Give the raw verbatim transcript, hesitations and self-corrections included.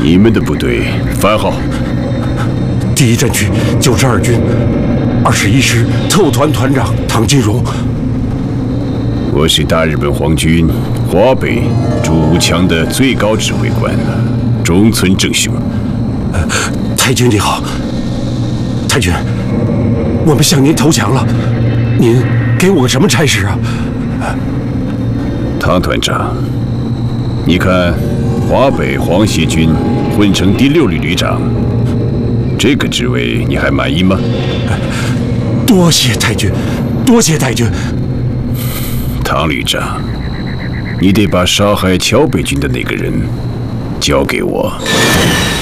你们的部队番号？ 第一战区九十二军二十一师特务团团长唐金荣。 我是大日本皇军华北驻吴强的最高指挥官中村正雄。 呃，太君你好，太君，我们向您投降了，您给我个什么差事啊？ 唐团长，你看华北皇协军混成第六旅旅长，这个职位你还满意吗？ 多谢太君，多谢太君。 唐旅长，你得把杀害桥北军的那个人交给我。